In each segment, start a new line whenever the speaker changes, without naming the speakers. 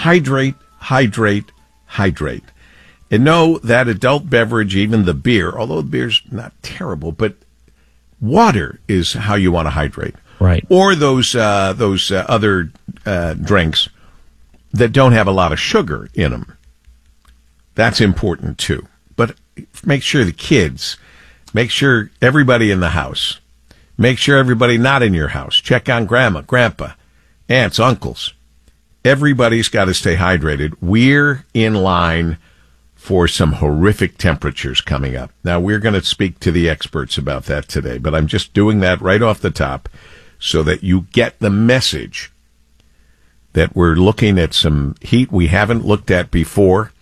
hydrate, hydrate, hydrate. And no, that adult beverage, even the beer, although the beer's not terrible, but water is how you want to hydrate.
Right.
Or those other drinks that don't have a lot of sugar in them. That's important, too. But make sure the kids, make sure everybody in the house, make sure everybody not in your house. Check on grandma, grandpa, aunts, uncles. Everybody's got to stay hydrated. We're in line for some horrific temperatures coming up. Now, we're going to speak to the experts about that today, but I'm just doing that right off the top so that you get the message that we're looking at some heat we haven't looked at before,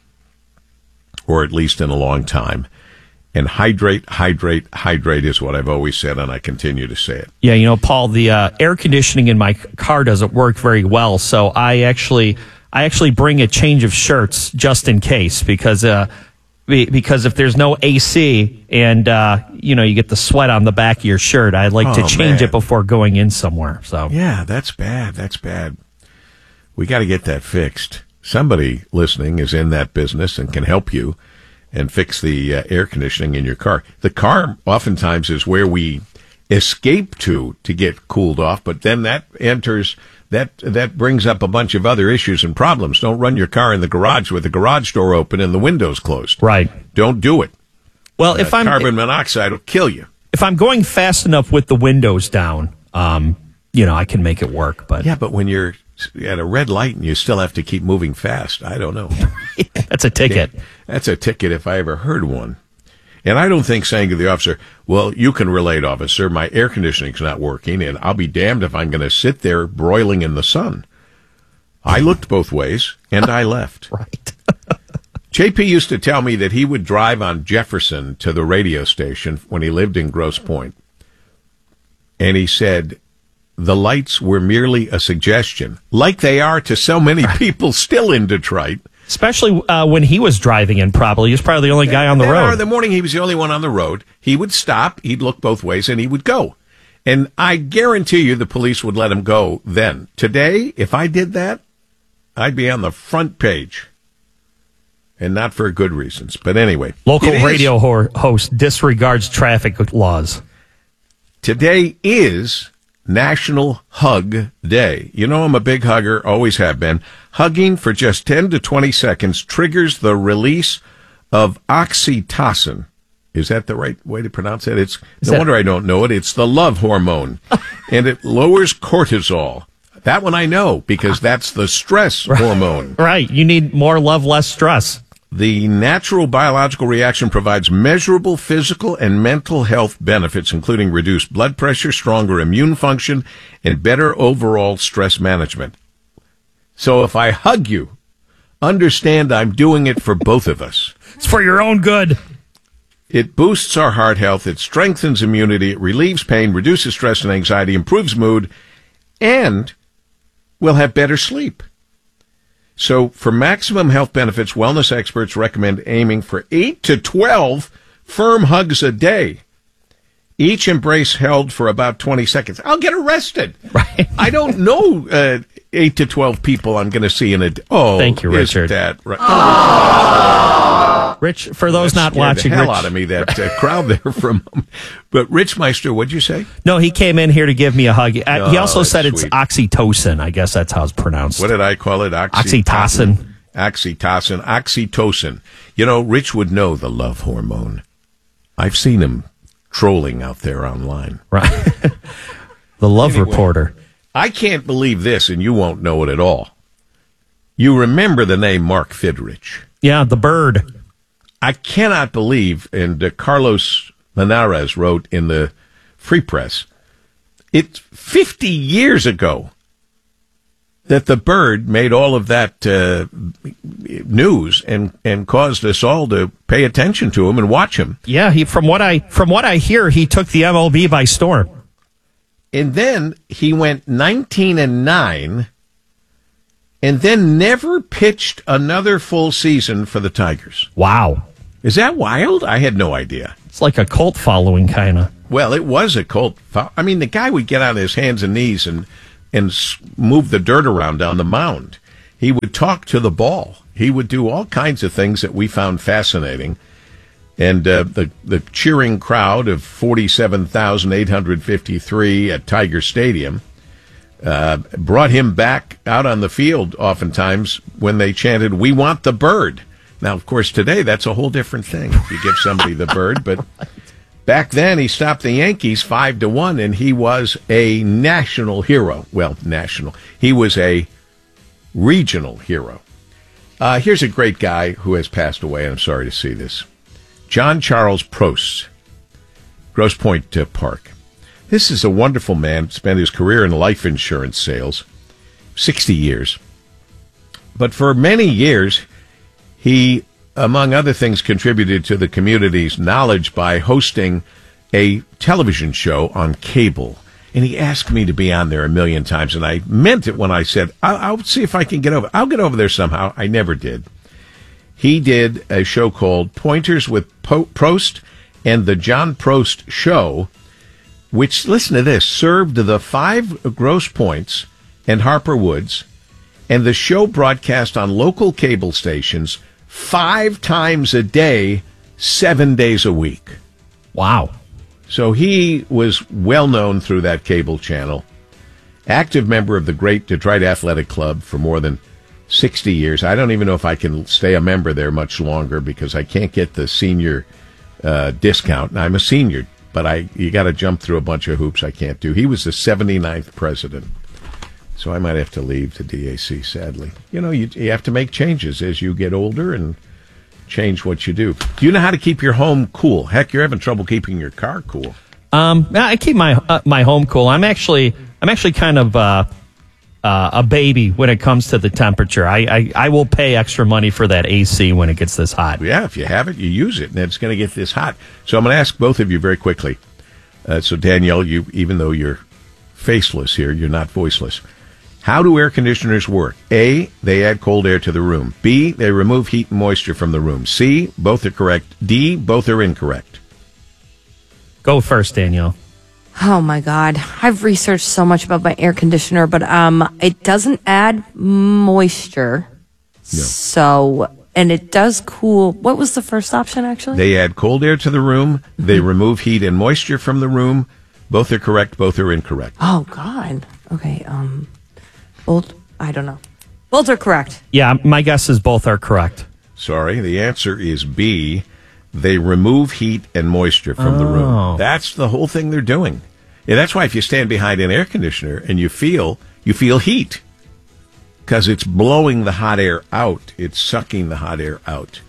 or at least in a long time. And hydrate, hydrate, hydrate is what I've always said, and I continue to say it.
Yeah, Paul, the air conditioning in my car doesn't work very well, so I actually bring a change of shirts just in case, because if there's no AC and you get the sweat on the back of your shirt, I like to change it before going in somewhere. So
yeah, that's bad. That's bad. We got to get that fixed. Somebody listening is in that business and can help you and fix the air conditioning in your car. The car oftentimes is where we escape to get cooled off, but then that enters, that brings up a bunch of other issues and problems. Don't run your car in the garage with the garage door open and the windows closed.
Right.
Don't do it.
Well, if
carbon monoxide will kill you.
If I'm going fast enough with the windows down, I can make it work. But
yeah, but when you're at a red light and you still have to keep moving fast, I don't know.
That's a ticket.
That's a ticket if I ever heard one. And I don't think saying to the officer, well, you can relate, officer, my air conditioning's not working, and I'll be damned if I'm going to sit there broiling in the sun. I looked both ways, and I left.
Right.
JP used to tell me that he would drive on Jefferson to the radio station when he lived in Grosse Pointe. And he said the lights were merely a suggestion, like they are to so many people still in Detroit.
Especially when he was driving in, probably. He was probably the only guy on the road.
In the morning, he was the only one on the road. He would stop, he'd look both ways, and he would go. And I guarantee you the police would let him go then. Today, if I did that, I'd be on the front page. And not for good reasons. But anyway.
Local radio host disregards traffic laws.
Today is National Hug Day. You know I'm a big hugger, always have been. Hugging for just 10 to 20 seconds triggers the release of oxytocin. Is that the right way to pronounce it? It's no wonder I don't know it. It's the love hormone. And it lowers cortisol. That one I know, because that's the stress hormone.
Right. You need more love, less stress.
The natural biological reaction provides measurable physical and mental health benefits, including reduced blood pressure, stronger immune function, and better overall stress management. So if I hug you, understand I'm doing it for both of us.
It's for your own good.
It boosts our heart health, it strengthens immunity, it relieves pain, reduces stress and anxiety, improves mood, and we'll have better sleep. So for maximum health benefits, wellness experts recommend aiming for 8 to 12 firm hugs a day. Each embrace held for about 20 seconds. I'll get arrested.
Right.
I don't know 8 to 12 people I'm going to see in a day. Oh,
thank you, Richard.
Is that right?
Rich, for those not watching,
the hell out of me, that crowd there for a moment. But Rich Meister, what'd you say?
No, he came in here to give me a hug. He also said
sweet.
It's oxytocin. I guess that's how it's pronounced.
What did I call it?
Oxytocin.
Oxytocin. You know, Rich would know the love hormone. I've seen him trolling out there online.
Right. The love reporter.
I can't believe this, and you won't know it at all. You remember the name Mark Fidrich.
Yeah, the bird.
I cannot believe, and Carlos Linares wrote in the Free Press, it's 50 years ago that the bird made all of that news and caused us all to pay attention to him and watch him.
Yeah, from what I hear, he took the MLB by storm.
And then he went 19-9, and then never pitched another full season for the Tigers.
Wow.
Is that wild? I had no idea.
It's like a cult following, kind of.
Well, it was a cult. I mean, the guy would get on his hands and knees and move the dirt around on the mound. He would talk to the ball. He would do all kinds of things that we found fascinating. And the cheering crowd of 47,853 at Tiger Stadium brought him back out on the field oftentimes when they chanted, "We want the bird." Now, of course, today that's a whole different thing. You give somebody the bird, but back then he stopped the Yankees 5-1, and he was a national hero. Well, national. He was a regional hero. Here's a great guy who has passed away, and I'm sorry to see this. John Charles Prost, Grosse Pointe Park. This is a wonderful man, spent his career in life insurance sales, 60 years. But for many years, he, among other things, contributed to the community's knowledge by hosting a television show on cable. And he asked me to be on there a million times, and I meant it when I said, I'll see if I can get over. I'll get over there somehow. I never did. He did a show called Pointers with Prost and the John Prost Show, which, listen to this, served the 5 Grosse Pointes and Harper Woods, and the show broadcast on local cable stations 5 times a day, 7 days a week.
Wow.
So he was well known through that cable channel. Active member of the great Detroit Athletic Club for more than 60 years. I don't even know if I can stay a member there much longer because I can't get the senior discount. And I'm a senior, but you got to jump through a bunch of hoops I can't do. He was the 79th president. So I might have to leave the DAC, sadly. You know, you have to make changes as you get older and change what you do. Do you know how to keep your home cool? Heck, you're having trouble keeping your car cool.
I keep my home cool. I'm actually kind of a baby when it comes to the temperature. I will pay extra money for that AC when it gets this hot.
Yeah, if you have it, you use it, and it's going to get this hot. So I'm going to ask both of you very quickly. So Danielle, you, even though you're faceless here, you're not voiceless. How do air conditioners work? A, they add cold air to the room. B, they remove heat and moisture from the room. C, both are correct. D, both are incorrect.
Go first, Danielle.
Oh, my God. I've researched so much about my air conditioner, but it doesn't add moisture.
No.
So, and it does cool. What was the first option, actually?
They add cold air to the room. They remove heat and moisture from the room. Both are correct. Both are incorrect.
Oh, God. Okay, both, I don't know. Both are correct.
Yeah, my guess is both are correct.
Sorry, the answer is B. They remove heat and moisture from the room. That's the whole thing they're doing. Yeah, that's why if you stand behind an air conditioner and you feel heat because it's blowing the hot air out. It's sucking the hot air out.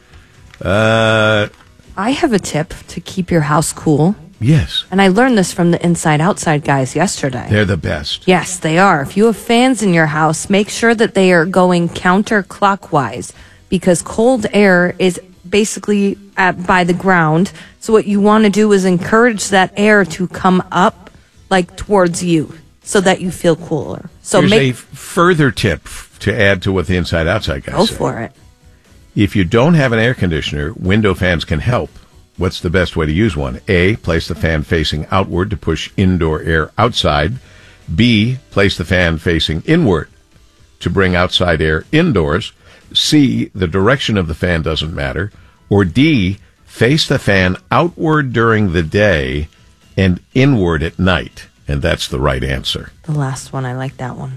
I have a tip to keep your house cool.
Yes.
And I learned this from the Inside Outside guys yesterday.
They're the best.
Yes, they are. If you have fans in your house, make sure that they are going counterclockwise because cold air is basically by the ground. So what you want to do is encourage that air to come up like towards you so that you feel cooler. So
here's a further tip to add to what the Inside Outside guys say.
Go for it.
If you don't have an air conditioner, window fans can help. What's the best way to use one? A, place the fan facing outward to push indoor air outside. B, place the fan facing inward to bring outside air indoors. C, the direction of the fan doesn't matter. Or D, face the fan outward during the day and inward at night. And that's the right answer.
The last one, I like that one.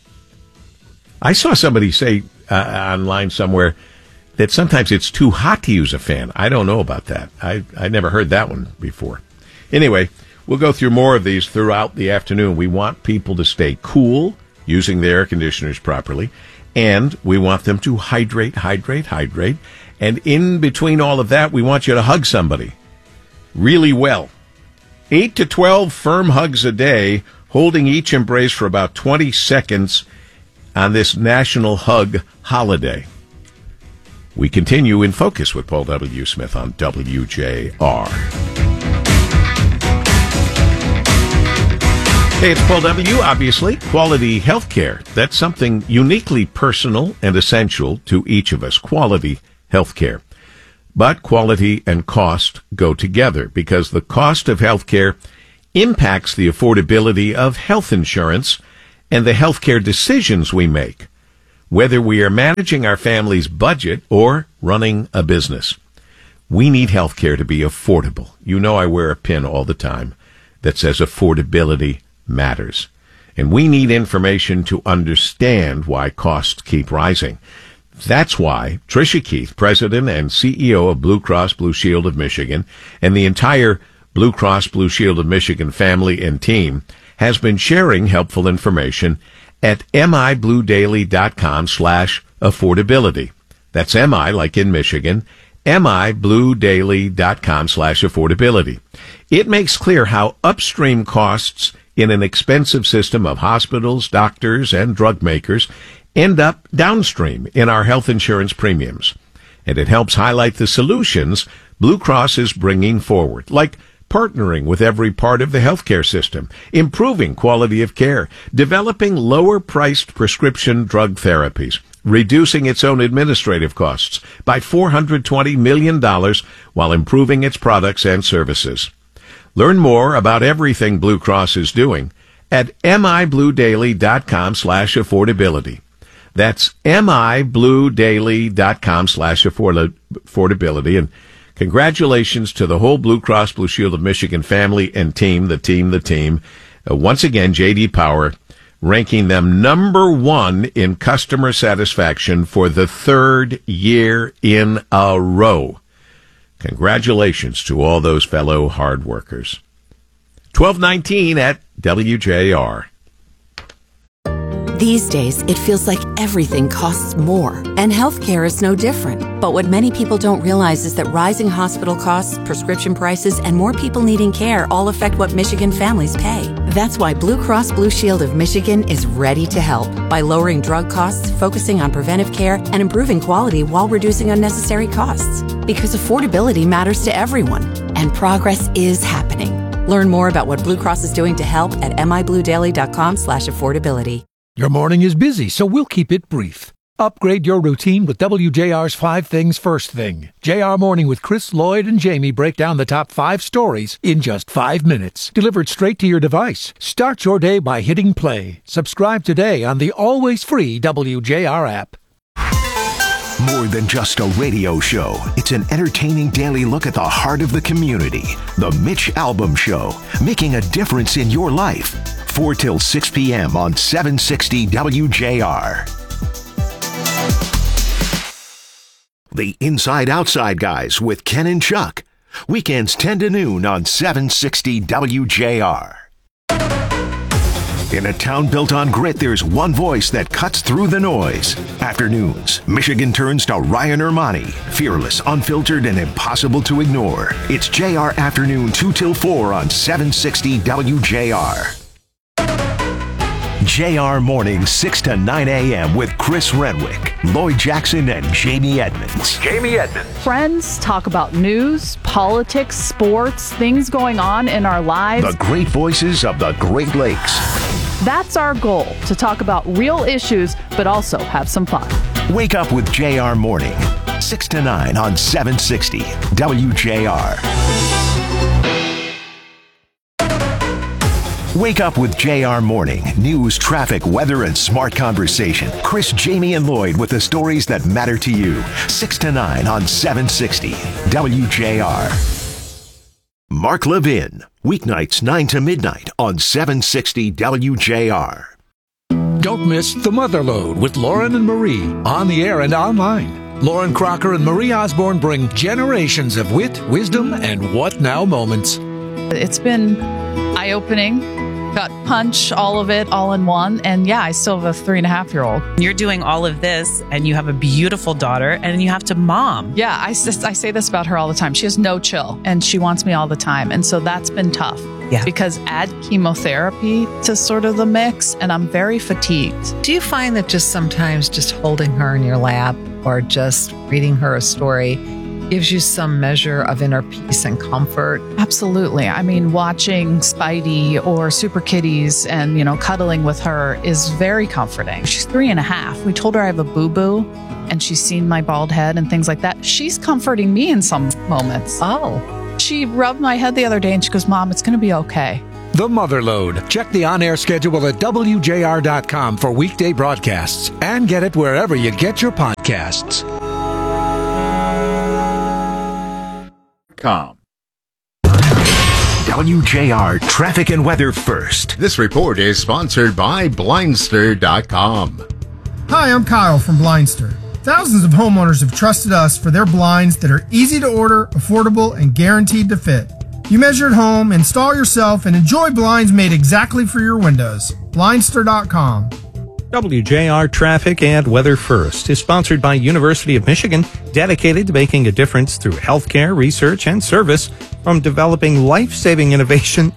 I saw somebody say online somewhere that sometimes it's too hot to use a fan. I don't know about that. I never heard that one before. Anyway, we'll go through more of these throughout the afternoon. We want people to stay cool using their air conditioners properly, and we want them to hydrate. And in between all of that, we want you to hug somebody really well. 8 to 12 firm hugs a day, holding each embrace for about 20 seconds on this National Hug Holiday. We continue in Focus with Paul W. Smith on WJR. Hey, it's Paul W. Obviously, quality health care. That's something uniquely personal and essential to each of us. Quality health care. But quality and cost go together because the cost of health care impacts the affordability of health insurance and the health care decisions we make. Whether we are managing our family's budget or running a business, we need healthcare to be affordable. You know I wear a pin all the time that says affordability matters. And we need information to understand why costs keep rising. That's why Tricia Keith, President and CEO of Blue Cross Blue Shield of Michigan, and the entire Blue Cross Blue Shield of Michigan family and team has been sharing helpful information at mibluedaily.com/affordability. That's MI like in Michigan, mibluedaily.com/affordability. It makes clear how upstream costs in an expensive system of hospitals, doctors, and drug makers end up downstream in our health insurance premiums. And it helps highlight the solutions Blue Cross is bringing forward, like partnering with every part of the healthcare system, improving quality of care, developing lower-priced prescription drug therapies, reducing its own administrative costs by $420 million while improving its products and services. Learn more about everything Blue Cross is doing at mibluedaily.com/affordability. That's mibluedaily.com/affordability. And congratulations to the whole Blue Cross Blue Shield of Michigan family and team, the team. Once again, J.D. Power ranking them number one in customer satisfaction for the third year in a row. Congratulations to all those fellow hard workers. 12:19 at WJR.
These days, it feels like everything costs more, and healthcare is no different. But what many people don't realize is that rising hospital costs, prescription prices, and more people needing care all affect what Michigan families pay. That's why Blue Cross Blue Shield of Michigan is ready to help by lowering drug costs, focusing on preventive care, and improving quality while reducing unnecessary costs. Because affordability matters to everyone, and progress is happening. Learn more about what Blue Cross is doing to help at mibluedaily.com/affordability.
Your morning is busy, so we'll keep it brief. Upgrade your routine with WJR's 5 Things First Thing. JR Morning with Chris, Lloyd, and Jamie break down the top 5 stories in just 5 minutes. Delivered straight to your device. Start your day by hitting play. Subscribe today on the always free WJR app.
More than just a radio show, it's an entertaining daily look at the heart of the community. The Mitch Albom Show, making a difference in your life. 4 till 6 p.m. on 760 WJR. The Inside Outside Guys with Ken and Chuck. Weekends 10 to noon on 760 WJR. In a town built on grit, there's one voice that cuts through the noise. Afternoons, Michigan turns to Ryan Ermani. Fearless, unfiltered, and impossible to ignore. It's JR Afternoon 2 till 4 on 760 WJR. JR Morning 6 to 9 a.m. with Chris Renwick, Lloyd Jackson, and Jamie Edmonds.
Friends talk about news, politics, sports, things going on in our lives.
The great voices of the Great Lakes.
That's our goal, to talk about real issues, but also have some fun.
Wake up with JR Morning, 6 to 9 on 760 WJR. Wake up with JR Morning. News, traffic, weather, and smart conversation. Chris, Jamie, and Lloyd with the stories that matter to you. 6 to 9 on 760 WJR. Mark Levin. Weeknights 9 to midnight on 760 WJR.
Don't miss The Motherlode with Lauren and Marie, on the air and online. Lauren Crocker and Marie Osborne bring generations of wit, wisdom, and what now moments.
It's been eye-opening, gut punch, all of it, all in one. And yeah, I still have a 3.5-year-old.
You're doing all of this, and you have a beautiful daughter, and you have to mom.
Yeah, I say this about her all the time. She has no chill, and she wants me all the time. And so that's been tough.
Yeah.
Because add chemotherapy to sort of the mix, and I'm very fatigued.
Do you find that just sometimes just holding her in your lap or just reading her a story gives you some measure of inner peace and comfort?
Absolutely. I mean, watching Spidey or Super Kitties and, cuddling with her is very comforting. She's 3.5. We told her I have a boo-boo, and she's seen my bald head and things like that. She's comforting me in some moments.
Oh.
She rubbed my head the other day and she goes, "Mom, it's going to be okay."
The Motherlode. Check the on-air schedule at WJR.com for weekday broadcasts and get it wherever you get your podcasts.
WJR Traffic and Weather First.
This report is sponsored by Blindster.com.
Hi, I'm Kyle from Blindster. Thousands of homeowners have trusted us for their blinds that are easy to order, affordable, and guaranteed to fit. You measure at home, install yourself, and enjoy blinds made exactly for your windows. Blindster.com.
WJR Traffic and Weather First is sponsored by University of Michigan, dedicated to making a difference through healthcare, research, and service, from developing life-saving innovation,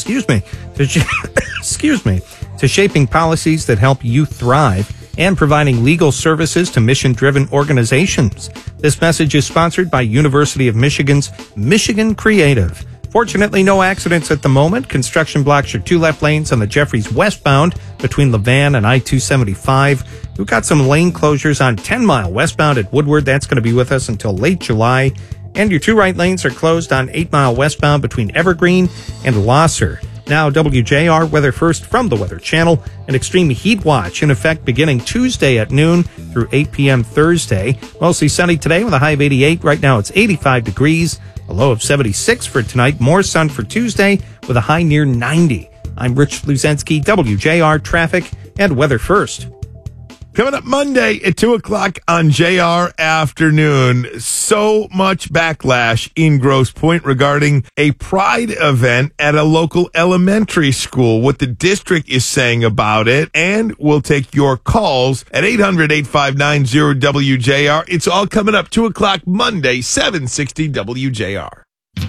to shaping policies that help you thrive and providing legal services to mission-driven organizations. This message is sponsored by University of Michigan's Michigan Creative. Fortunately, no accidents at the moment. Construction blocks your 2 left lanes on the Jeffries westbound between Levan and I-275. We've got some lane closures on 10 Mile westbound at Woodward. That's going to be with us until late July. And your 2 right lanes are closed on 8 Mile westbound between Evergreen and Losser. Now, WJR Weather First from the Weather Channel. An extreme heat watch in effect beginning Tuesday at noon through 8 p.m. Thursday. Mostly sunny today with a high of 88. Right now it's 85 degrees, a low of 76 for tonight. More sun for Tuesday with a high near 90. I'm Rich Luzensky, WJR Traffic and Weather First.
Coming up Monday at 2 o'clock on JR Afternoon. So much backlash in Grosse Pointe regarding a pride event at a local elementary school. What the district is saying about it. And we'll take your calls at 800-859-0WJR. It's all coming up 2 o'clock Monday, 760 WJR.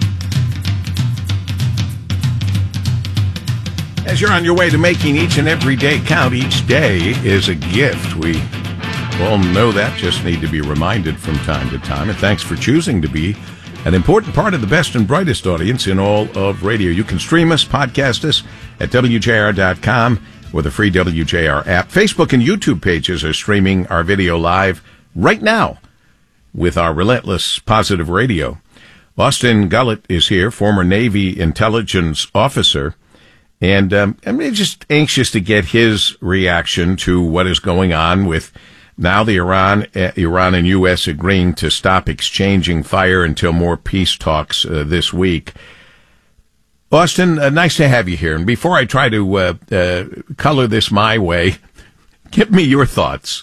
As you're on your way to making each and every day count, each day is a gift. We all know that, just need to be reminded from time to time. And thanks for choosing to be an important part of the best and brightest audience in all of radio. You can stream us, podcast us at WJR.com or the free WJR app. Facebook and YouTube pages are streaming our video live right now with our relentless positive radio. Austin Gullett is here, former Navy intelligence officer. And I'm just anxious to get his reaction to what is going on with now the Iran and U.S. agreeing to stop exchanging fire until more peace talks this week. Austin, nice to have you here. And before I try to color this my way, give me your thoughts.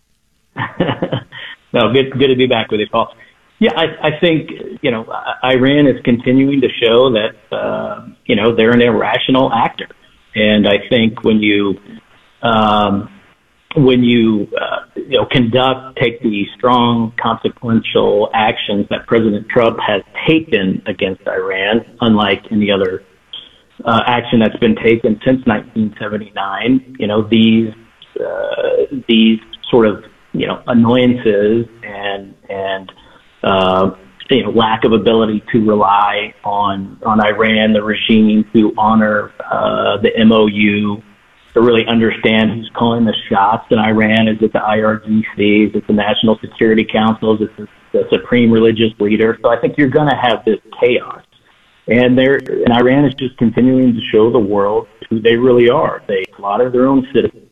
No, good to be back with you, Paul. Yeah, I think, Iran is continuing to show that, they're an irrational actor. And I think when you take the strong, consequential actions that President Trump has taken against Iran, unlike any other action that's been taken since 1979, these sort of, annoyances and lack of ability to rely on Iran, the regime, to honor the MOU, to really understand who's calling the shots in Iran. Is it the IRGC? Is it the National Security Council? Is it the supreme religious leader? So I think you're going to have this chaos. And Iran is just continuing to show the world who they really are. They slaughter their own citizens,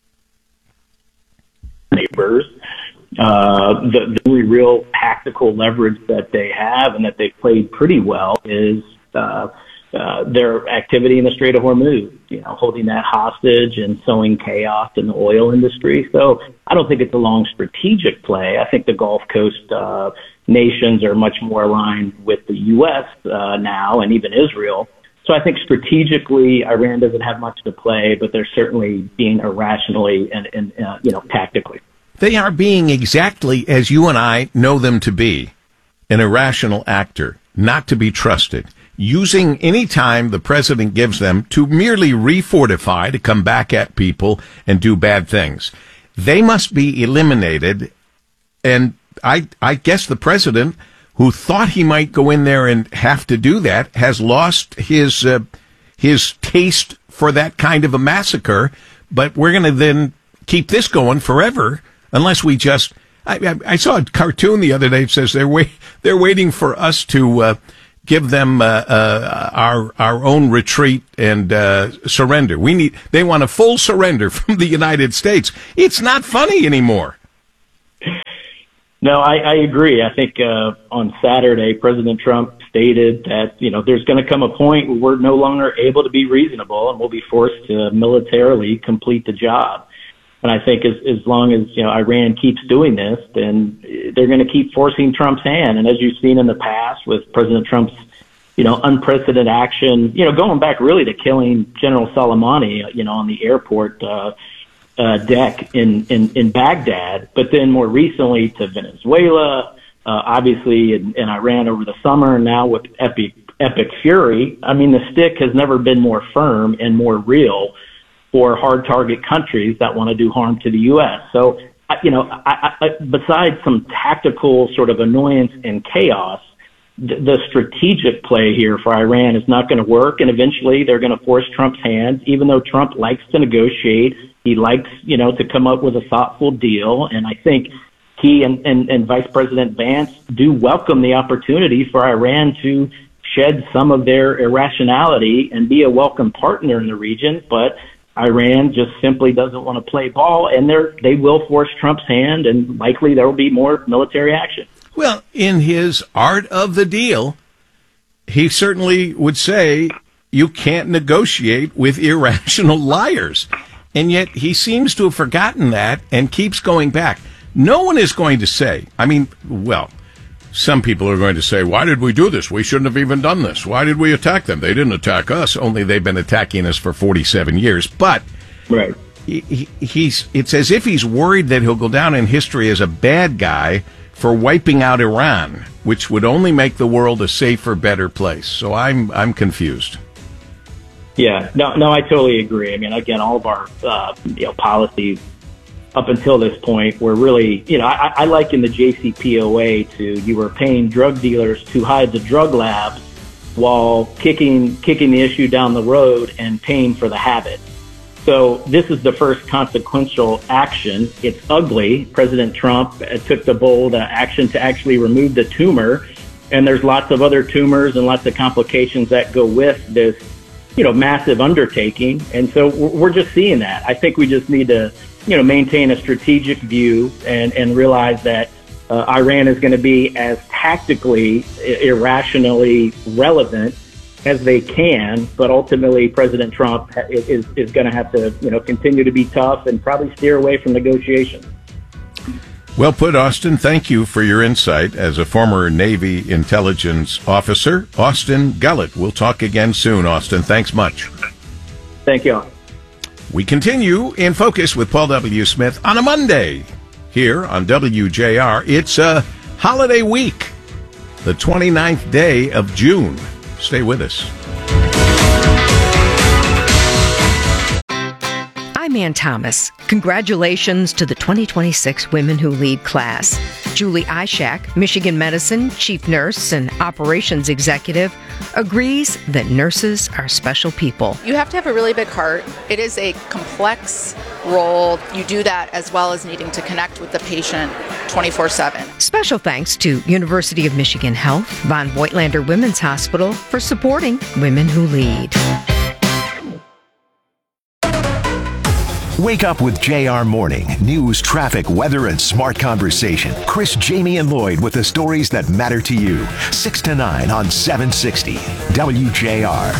neighbors. The only real tactical leverage that they have and that they've played pretty well is their activity in the Strait of Hormuz, holding that hostage and sowing chaos in the oil industry. So I don't think it's a long strategic play. I think the Gulf Coast nations are much more aligned with the U.S. Now, and even Israel. So I think strategically, Iran doesn't have much to play, but they're certainly being irrationally and tactically.
They are being exactly as you and I know them to be, an irrational actor, not to be trusted, using any time the president gives them to merely refortify, to come back at people and do bad things. They must be eliminated, and I guess the president, who thought he might go in there and have to do that, has lost his taste for that kind of a massacre, but we're going to then keep this going forever. Unless we just, I saw a cartoon the other day that says they're waiting for us to give them our own retreat and surrender. They want a full surrender from the United States. It's not funny anymore.
No, I agree. I think on Saturday, President Trump stated that, there's going to come a point where we're no longer able to be reasonable and we'll be forced to militarily complete the job. And I think as long as, Iran keeps doing this, then they're going to keep forcing Trump's hand. And as you've seen in the past with President Trump's, unprecedented action, going back really to killing General Soleimani, on the airport deck in Baghdad, but then more recently to Venezuela, obviously in Iran over the summer, and now with Epic Fury. I mean, the stick has never been more firm and more real for hard target countries that want to do harm to the U.S. So, besides some tactical sort of annoyance and chaos, the strategic play here for Iran is not going to work, and eventually they're going to force Trump's hands, even though Trump likes to negotiate. He likes, to come up with a thoughtful deal, and I think he and Vice President Vance do welcome the opportunity for Iran to shed some of their irrationality and be a welcome partner in the region, but Iran just simply doesn't want to play ball, and they will force Trump's hand, and likely there will be more military action.
Well, in his art of the deal, he certainly would say you can't negotiate with irrational liars. And yet he seems to have forgotten that and keeps going back. No one is going to say, some people are going to say, why did we do this? We shouldn't have even done this. Why did we attack them? They didn't attack us. Only they've been attacking us for 47 years. But
right.
It's as if he's worried that he'll go down in history as a bad guy for wiping out Iran, which would only make the world a safer, better place. So I'm confused.
Yeah, no, I totally agree. I mean, again, all of our, policies up until this point were really, I liken the JCPOA to you were paying drug dealers to hide the drug labs while kicking the issue down the road and paying for the habit. So this is the first consequential action. It's ugly. President Trump took the bold action to actually remove the tumor, and there's lots of other tumors and lots of complications that go with this massive undertaking. And so we're just seeing that. I think we just need to, maintain a strategic view and realize that Iran is going to be as tactically, irrationally relevant as they can. But ultimately, President Trump is going to have to, continue to be tough and probably steer away from negotiations.
Well put, Austin. Thank you for your insight as a former Navy intelligence officer. Austin Gullett. We'll talk again soon, Austin. Thanks much.
Thank you.
We continue in focus with Paul W. Smith on a Monday here on WJR. It's a holiday week, the 29th day of June. Stay with us.
I'm Ann Thomas. Congratulations to the 2026 Women Who Lead class. Julie Ishak, Michigan Medicine Chief Nurse and Operations Executive, agrees that nurses are special people.
You have to have a really big heart. It is a complex role. You do that as well as needing to connect with the patient 24/7.
Special thanks to University of Michigan Health, Von Voigtlander Women's Hospital for supporting Women Who Lead.
Wake up with JR Morning. News, traffic, weather, and smart conversation. Chris, Jamie, and Lloyd with the stories that matter to you. 6 to 9 on 760 WJR.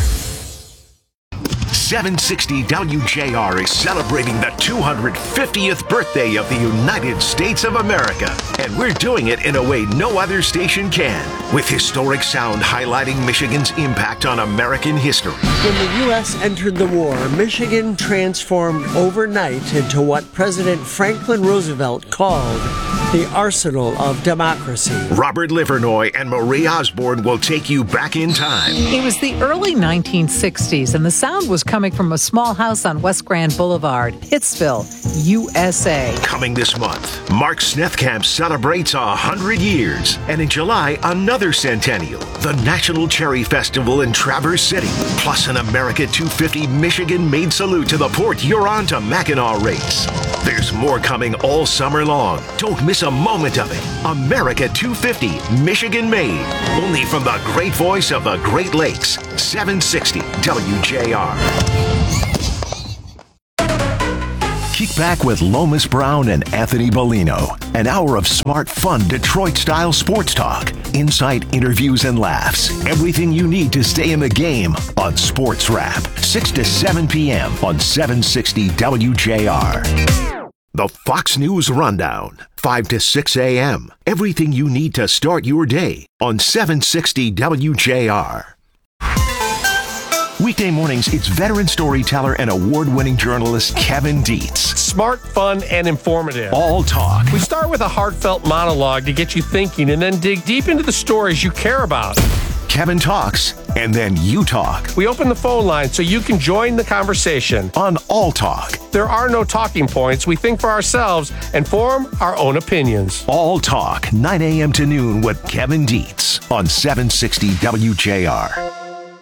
760 WJR is celebrating the 250th birthday of the United States of America. And we're doing it in a way no other station can, with historic sound highlighting Michigan's impact on American history.
When the U.S. entered the war, Michigan transformed overnight into what President Franklin Roosevelt called the arsenal of democracy.
Robert Livernoy and Marie Osborne will take you back in time.
It was the early 1960s, and the sound was coming from a small house on West Grand Boulevard, Pittsville, USA.
Coming this month, Mark Snethkamp celebrates 100 years, and in July, another centennial, the National Cherry Festival in Traverse City, plus an America 250 Michigan-made salute to the Port Huron to Mackinac race. There's more coming all summer long. Don't miss us a moment of it. America 250, Michigan made. Only from the great voice of the Great Lakes, 760 WJR. Kick back with Lomas Brown and Anthony Bellino. An hour of smart, fun, Detroit-style sports talk. Insight, interviews, and laughs. Everything you need to stay in the game on Sports Wrap. 6 to 7 p.m. on 760 WJR. The Fox News Rundown. 5 to 6 a.m. Everything you need to start your day on 760 WJR. Weekday mornings, it's veteran storyteller and award-winning journalist Kevin Dietz.
Smart, fun, and informative.
All talk.
We start with a heartfelt monologue to get you thinking and then dig deep into the stories you care about.
Kevin talks, and then you talk.
We open the phone line so you can join the conversation.
On All Talk.
There are no talking points. We think for ourselves and form our own opinions.
All Talk, 9 a.m. to noon with Kevin Dietz on 760 WJR.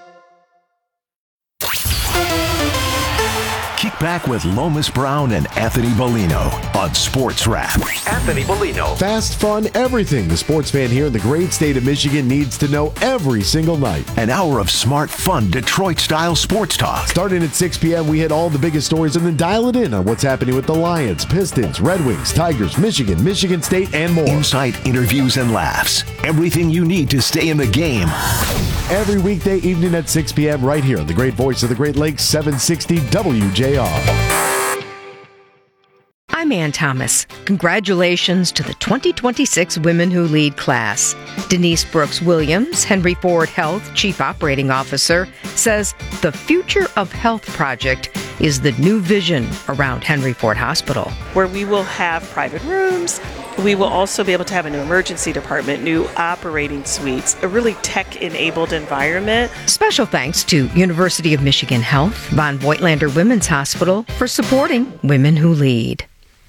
Kick back with Lomas Brown and Anthony Bellino on Sports Wrap. Anthony Bellino.
Fast, fun, everything the sports fan here in the great state of Michigan needs to know every single night.
An hour of smart, fun, Detroit-style sports talk.
Starting at 6 p.m., we hit all the biggest stories and then dial it in on what's happening with the Lions, Pistons, Red Wings, Tigers, Michigan State, and more.
Insight, interviews, and laughs. Everything you need to stay in the game.
Every weekday evening at 6 p.m. right here on the great voice of the Great Lakes, 760 WJR.
I'm Ann Thomas. Congratulations to the 2026 Women Who Lead class. Denise Brooks Williams, Henry Ford Health Chief Operating Officer, says the Future of Health project is the new vision around Henry Ford Hospital.
Where we will have private rooms. We will also be able to have a new emergency department, new operating suites, a really tech-enabled environment.
Special thanks to University of Michigan Health, Von Voigtlander Women's Hospital for supporting Women Who Lead.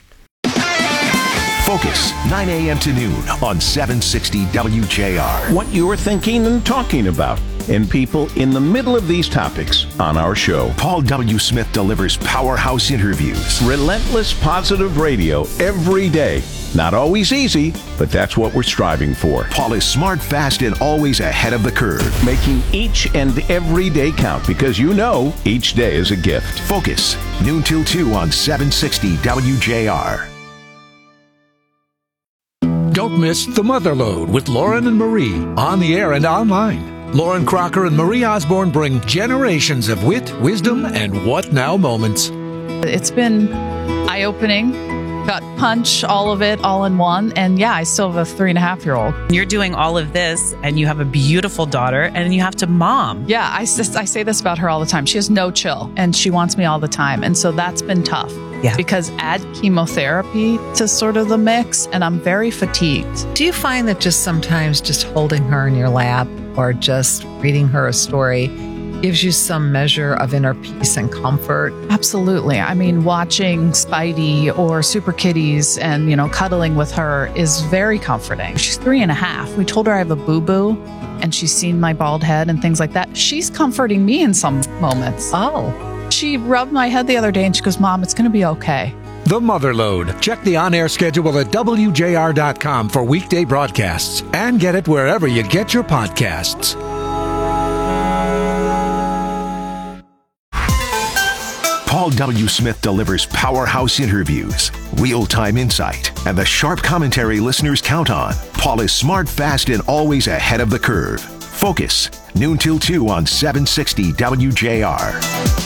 Focus, 9 a.m. to noon on 760 WJR.
What you are thinking and talking about, and people in the middle of these topics on our show.
Paul W. Smith delivers powerhouse interviews.
Relentless positive radio every day. Not always easy, but that's what we're striving for.
Paul is smart, fast, and always ahead of the curve.
Making each and every day count because you know each day is a gift.
Focus, noon till 2 on 760 WJR.
Don't miss The Motherlode with Lauren and Marie on the air and online. Lauren Crocker and Marie Osborne bring generations of wit, wisdom, and what now moments.
It's been eye-opening, gut punch, all of it, all in one. And yeah, I still have a 3.5-year-old.
You're doing all of this and you have a beautiful daughter and you have to mom.
Yeah, I say this about her all the time. She has no chill and she wants me all the time. And so that's been tough.
Yeah.
Because add chemotherapy to sort of the mix and I'm very fatigued.
Do you find that just sometimes just holding her in your lap or just reading her a story gives you some measure of inner peace and comfort?
Absolutely. I mean, watching Spidey or Super Kitties and, cuddling with her is very comforting. She's 3.5. We told her I have a boo-boo and she's seen my bald head and things like that. She's comforting me in some moments.
Oh.
She rubbed my head the other day and she goes, Mom, it's going to be okay.
The Motherlode. Check the on-air schedule at WJR.com for weekday broadcasts and get it wherever you get your podcasts.
Paul W. Smith delivers powerhouse interviews, real-time insight, and the sharp commentary listeners count on. Paul is smart, fast, and always ahead of the curve. Focus, noon till 2 on 760 WJR.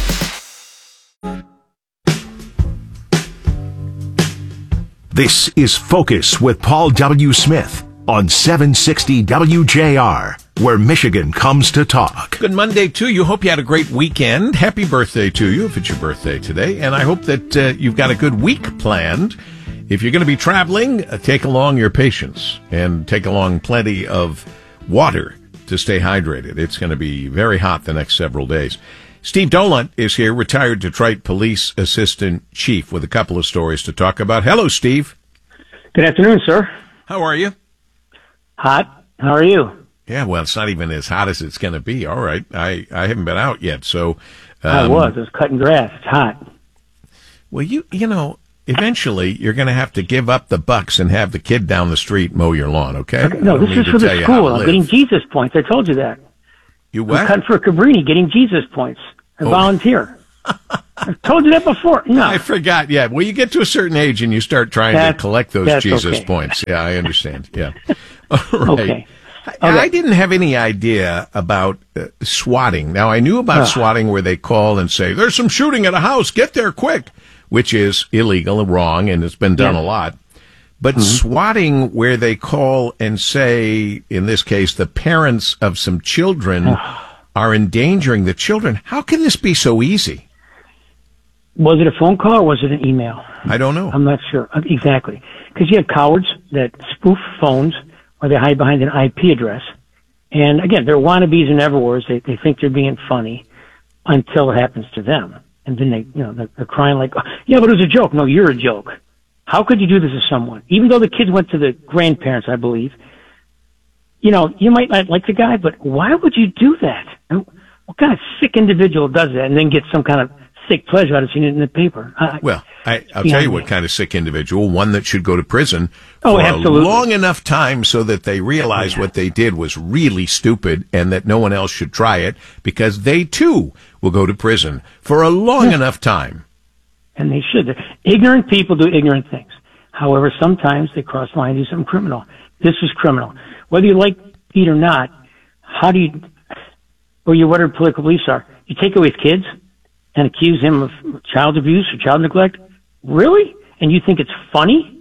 This is Focus with Paul W. Smith on 760 WJR, where Michigan comes to talk.
Good Monday to you. Hope you had a great weekend. Happy birthday to you if it's your birthday today. And I hope that you've got a good week planned. If you're going to be traveling, take along your patience and take along plenty of water to stay hydrated. It's going to be very hot the next several days. Steve Dolan is here, retired Detroit Police Assistant Chief, with a couple of stories to talk about. Hello, Steve.
Good afternoon, sir.
How are you?
Hot. How are you?
Yeah, well, it's not even as hot as it's going to be. All right. I haven't been out yet, so...
I was cutting grass. It's hot.
Well, you know, eventually you're going to have to give up the bucks and have the kid down the street mow your lawn, okay?
No, this is for the school. I'm getting Jesus points. I told you that.
You what?
I'm cutting for Cabrini, getting Jesus points. I volunteer. I've told you that before. No.
I forgot. Yeah. Well, you get to a certain age and you start trying to collect those Jesus points. Yeah, I understand. Yeah. All right.
Okay.
I didn't have any idea about swatting. Now, I knew about swatting where they call and say, there's some shooting at a house, get there quick, which is illegal and wrong, and it's been done a lot. But swatting where they call and say, in this case, the parents of some children are endangering the children. How can this be so easy?
Was it a phone call or was it an email?
I don't know.
I'm not sure. Exactly. Because you have cowards that spoof phones or they hide behind an IP address. And again, they're wannabes and everwheres. They think they're being funny until it happens to them. And then they're crying like, yeah, but it was a joke. No, you're a joke. How could you do this to someone? Even though the kids went to the grandparents, I believe. You might not like the guy, but why would you do that? And what kind of sick individual does that and then gets some kind of sick pleasure out of seeing it in the paper?
I'll tell you what kind of sick individual. One that should go to prison
for
a long enough time so that they realize what they did was really stupid and that no one else should try it, because they too will go to prison for a long enough time.
And they should. Ignorant people do ignorant things. However, sometimes they cross the line and do something criminal. This is criminal. Whether you like Pete or not, whatever political beliefs are, you take away his kids and accuse him of child abuse or child neglect? Really? And you think it's funny?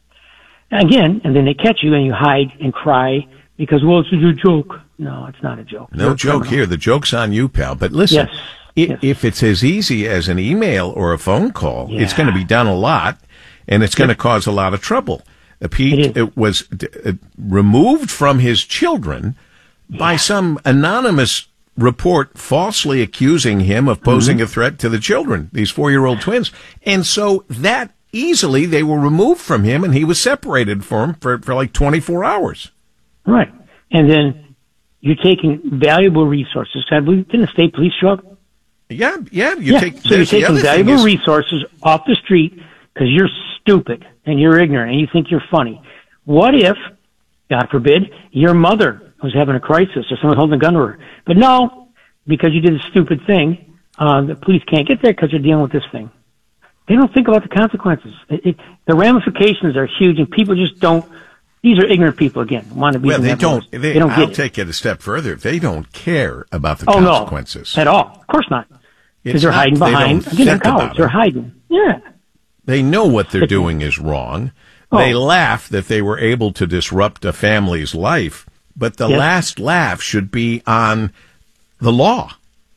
And then they catch you and you hide and cry because, well, it's a joke. No, it's not a joke.
No joke here. The joke's on you, pal. But listen, if it's as easy as an email or a phone call, it's going to be done a lot, and it's going to cause a lot of trouble. Pete was removed from his children by some anonymous report falsely accusing him of posing a threat to the children, these 4-year-old twins. And so that easily they were removed from him, and he was separated from him for like 24 hours.
Right. And then you're taking valuable resources. Didn't the state police show up?
Yeah. So
you're taking valuable resources off the street because you're stupid and you're ignorant and you think you're funny. What if, God forbid, your mother was having a crisis or someone holding a gun to her? But no, because you did a stupid thing, the police can't get there because they're dealing with this thing. They don't think about the consequences. The ramifications are huge, and people just don't. These are ignorant people again. Want to be?
Well, they don't. I'll take it a step further. They don't care about the consequences
at all. Of course not. Because they're hiding behind. Again, they're cowards. They're hiding. Yeah.
They know what they're doing is wrong. They laugh that they were able to disrupt a family's life, but the last laugh should be on the law.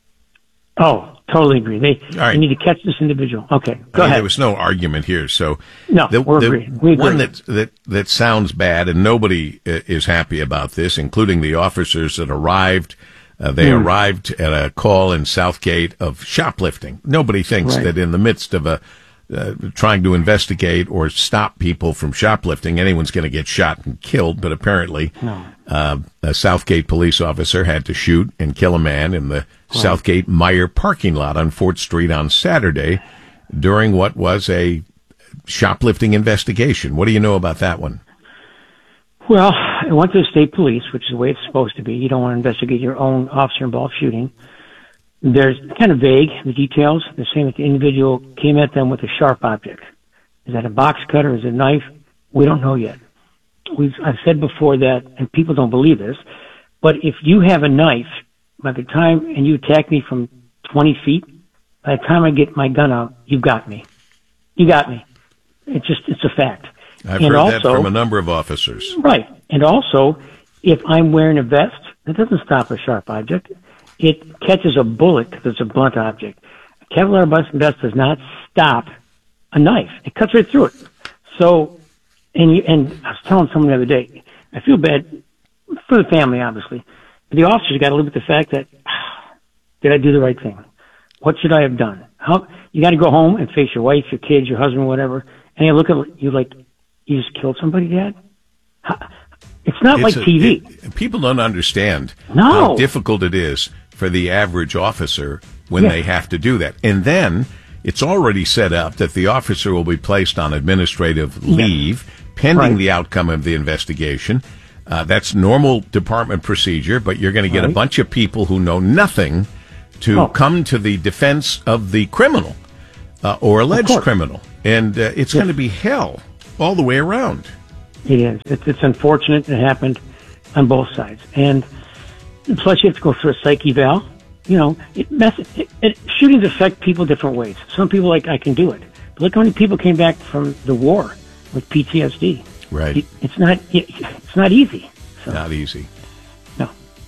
Oh, totally agree. They need to catch this individual. Okay, go ahead.
There was no argument here. So
no, we're agreeing. We agree.
One that sounds bad, and nobody is happy about this, including the officers that arrived. They arrived at a call in Southgate of shoplifting. Nobody thinks that in the midst of trying to investigate or stop people from shoplifting, anyone's going to get shot and killed. But apparently, a Southgate police officer had to shoot and kill a man in the Southgate Meyer parking lot on 4th Street on Saturday during what was a shoplifting investigation. What do you know about that one?
Well, it went to the state police, which is the way it's supposed to be. You don't want to investigate your own officer-involved shooting. There's kind of vague, the details. They're saying that the individual came at them with a sharp object. Is that a box cutter? Is it a knife? We don't know yet. I've said before that, and people don't believe this, but if you have a knife, by the time, and you attack me from 20 feet, by the time I get my gun out, you got me. You got me. It's a fact.
I've heard that from a number of officers.
Right. And also, if I'm wearing a vest, that doesn't stop a sharp object. It catches a bullet because it's a blunt object. A Kevlar vest does not stop a knife. It cuts right through it. So, and I was telling someone the other day, I feel bad for the family, obviously. But the officers got to live with the fact that, did I do the right thing? What should I have done? You got to go home and face your wife, your kids, your husband, whatever, and they look at you like, you just killed somebody, Dad? It's not like TV.
People don't understand how difficult it is for the average officer when they have to do that. And then it's already set up that the officer will be placed on administrative leave pending the outcome of the investigation. That's normal department procedure, but you're going to get a bunch of people who know nothing to come to the defense of the criminal or alleged criminal. And it's going to be hell all the way around.
It is. It's unfortunate it happened on both sides. And plus you have to go through a psych eval. You know, shootings affect people different ways. Some people like, I can do it. But look how many people came back from the war with PTSD.
Right.
It's not easy. So.
Not easy.
No.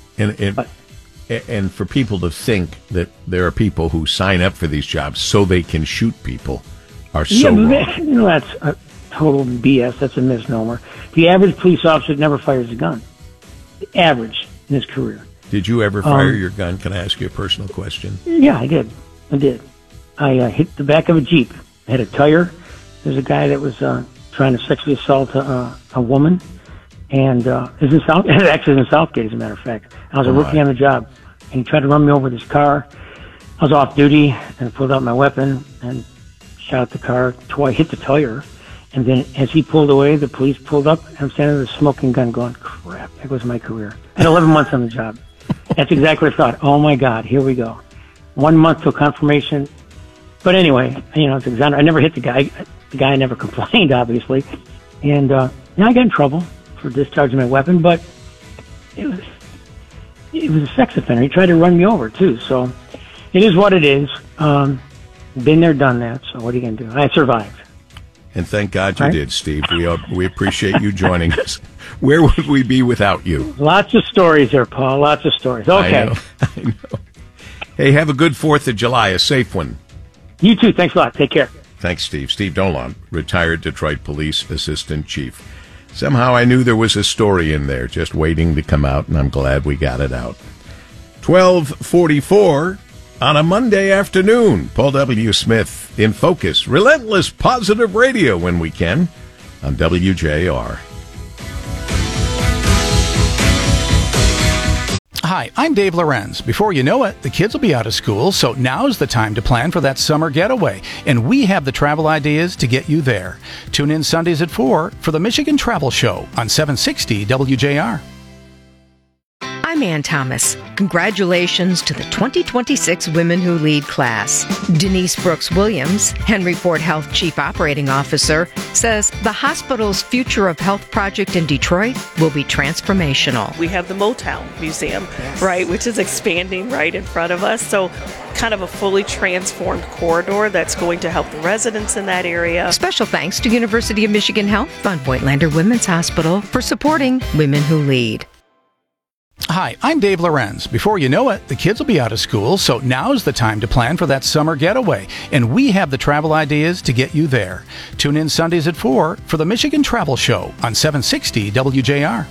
And for people to think that there are people who sign up for these jobs so they can shoot people are so wrong.
You know, that's a total BS. That's a misnomer. The average police officer never fires a gun. The average in his career.
Did you ever fire your gun? Can I ask you a personal question?
Yeah, I did. I hit the back of a Jeep. I had a tire. There's a guy that was trying to sexually assault a woman. And it was actually in Southgate, as a matter of fact. I was working on the job, and he tried to run me over with his car. I was off duty, and I pulled out my weapon and shot at the car. Twice, hit the tire. And then as he pulled away, the police pulled up, and I'm standing with a smoking gun going, crap, that was my career. I had 11 months on the job. That's exactly what I thought. Oh, my God, here we go. 1 month till confirmation. But anyway, you know, it's exonerated. I never hit the guy. The guy never complained, obviously. And now I got in trouble for discharging my weapon, but it was a sex offender. He tried to run me over, too. So it is what it is. Been there, done that. So what are you going to do? I survived.
And thank God you did, Steve. We appreciate you joining us. Where would we be without you?
Lots of stories there, Paul. Lots of stories. Okay.
I know. Hey, have a good 4th of July. A safe one.
You too. Thanks a lot. Take care.
Thanks, Steve. Steve Dolan, retired Detroit Police Assistant Chief. Somehow I knew there was a story in there just waiting to come out, and I'm glad we got it out. 12:44 on a Monday afternoon. Paul W. Smith in Focus. Relentless positive radio when we can on WJR.
Hi, I'm Dave Lorenz. Before you know it, the kids will be out of school, so now's the time to plan for that summer getaway. And we have the travel ideas to get you there. Tune in Sundays at 4 for the Michigan Travel Show on 760 WJR.
I'm Ann Thomas. Congratulations to the 2026 Women Who Lead class. Denise Brooks Williams, Henry Ford Health Chief Operating Officer, says the hospital's Future of Health project in Detroit will be transformational.
We have the Motown Museum, right, which is expanding right in front of us. So kind of a fully transformed corridor that's going to help the residents in that area.
Special thanks to University of Michigan Health on Voigtlander Women's Hospital for supporting Women Who Lead.
Hi, I'm Dave Lorenz. Before you know it, the kids will be out of school, so now's the time to plan for that summer getaway. And we have the travel ideas to get you there. Tune in Sundays at 4 for the Michigan Travel Show on 760 WJR.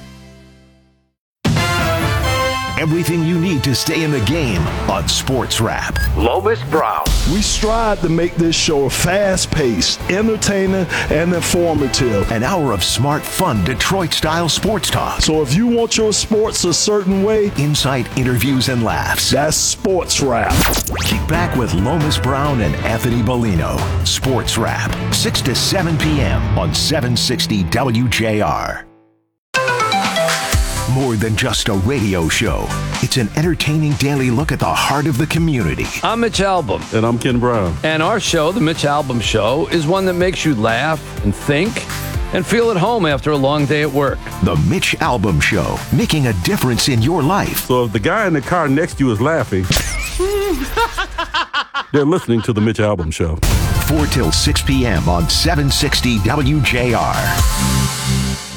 Everything you need to stay in the game on Sports Wrap.
Lomas Brown.
We strive to make this show fast-paced, entertaining, and informative.
An hour of smart, fun, Detroit-style sports talk.
So if you want your sports a certain way,
insight, interviews, and laughs.
That's Sports Wrap.
Kick back with Lomas Brown and Anthony Bellino. Sports Wrap, 6 to 7 p.m. on 760 WJR. More than just a radio show, it's an entertaining daily look at the heart of the community.
I'm Mitch Albom.
And I'm Ken Brown.
And our show, The Mitch Albom Show, is one that makes you laugh and think and feel at home after a long day at work.
The Mitch Albom Show, making a difference in your life.
So if the guy in the car next to you is laughing, they're listening to The Mitch Albom Show.
4 till 6 p.m. on 760 WJR.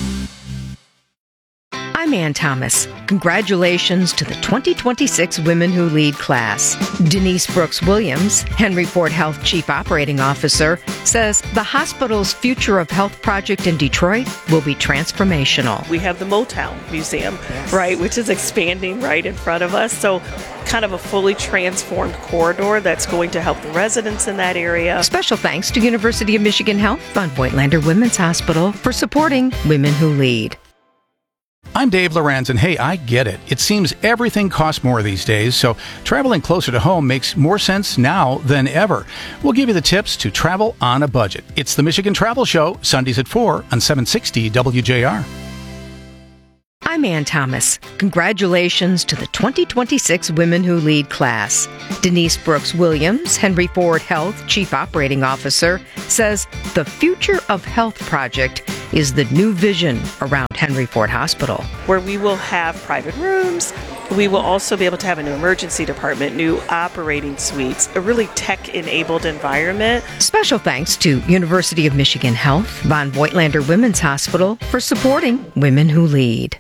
I'm Ann Thomas. Congratulations to the 2026 Women Who Lead class. Denise Brooks Williams, Henry Ford Health Chief Operating Officer, says the hospital's Future of Health project in Detroit will be transformational.
We have the Motown Museum, right, which is expanding right in front of us. So kind of a fully transformed corridor that's going to help the residents in that area.
Special thanks to University of Michigan Health on Voigtlander Women's Hospital for supporting Women Who Lead.
I'm Dave Lorenz, and hey, I get it. It seems everything costs more these days, so traveling closer to home makes more sense now than ever. We'll give you the tips to travel on a budget. It's the Michigan Travel Show, Sundays at 4 on 760 WJR.
I'm Ann Thomas. Congratulations to the 2026 Women Who Lead class. Denise Brooks Williams, Henry Ford Health Chief Operating Officer, says the Future of Health project is the new vision around Henry Ford Hospital.
Where we will have private rooms, we will also be able to have a new emergency department, new operating suites, a really tech-enabled environment.
Special thanks to University of Michigan Health, Von Voigtlander Women's Hospital for supporting Women Who Lead.